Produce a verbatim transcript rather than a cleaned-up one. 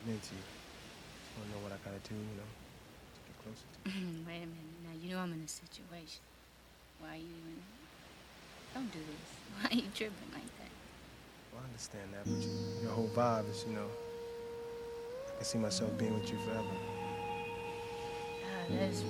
meant to you. Just wanna know what I gotta do, you know, to get closer to you. Wait a minute. Now, you know I'm in a situation. Why are you even... Don't do this. Why are you tripping like that? Well, I understand that, but you, your whole vibe is, you know, I can see myself being with you forever. Ah, that's